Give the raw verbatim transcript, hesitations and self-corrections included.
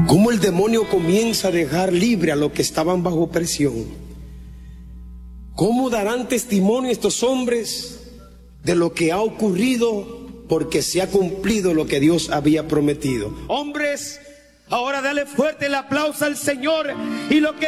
cómo el demonio comienza a dejar libre a los que estaban bajo presión. Cómo darán testimonio estos hombres de lo que ha ocurrido, porque se ha cumplido lo que Dios había prometido. Hombres, ahora dale fuerte el aplauso al Señor y lo que